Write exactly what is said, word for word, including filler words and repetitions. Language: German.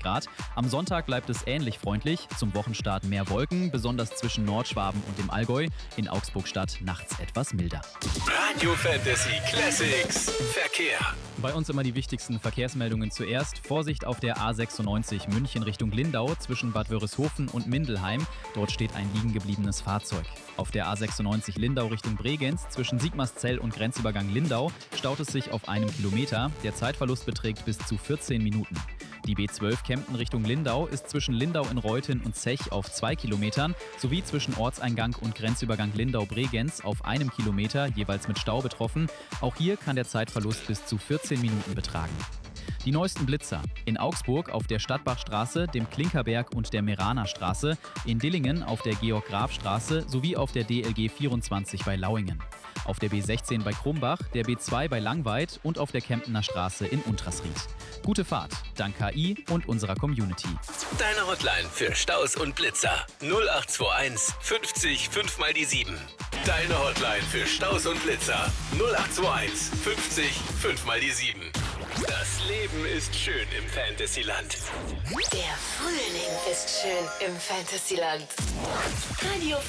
Grad. Am Sonntag bleibt es ähnlich freundlich. Zum Wochenstart mehr Wolken, besonders zwischen Nordschwaben und dem Allgäu. In Augsburg-Stadt nachts etwas milder. Radio Fantasy Classics Verkehr. Bei uns immer die wichtigsten Verkehrsmeldungen zuerst. Vorsicht auf der A sechsundneunzig München Richtung Lindau zwischen Bad Wörishofen und Mindelheim. Dort steht ein liegen gebliebenes Fahrzeug. Auf der A sechsundneunzig Lindau Richtung Bregenz zwischen Sigmarszell und Grenzübergang Lindau staut es sich auf einem Kilometer. Der Zeitverlust beträgt bis zu vierzehn Minuten. Die B zwölf Kempten Richtung Lindau ist zwischen Lindau in Reuthen und Zech auf zwei Kilometern sowie zwischen Ortseingang und Grenzübergang Lindau-Bregenz auf einem Kilometer jeweils mit Stau betroffen. Auch hier kann der Zeitverlust bis zu vierzehn Minuten betragen. Die neuesten Blitzer. In Augsburg auf der Stadtbachstraße, dem Klinkerberg und der Meraner Straße, in Dillingen auf der Georg-Graf-Straße sowie auf der D L G vierundzwanzig bei Lauingen. Auf der B sechzehn bei Krumbach, der B zwei bei Langweid und auf der Kemptener Straße in Untersried. Gute Fahrt, dank K I und unserer Community. Deine Hotline für Staus und Blitzer null acht zwei eins fünfzig fünf mal die sieben. Deine Hotline für Staus und Blitzer null acht zwei eins fünfzig fünf mal die sieben. Das Leben ist schön im Fantasyland. Der Frühling ist schön im Fantasyland. Radio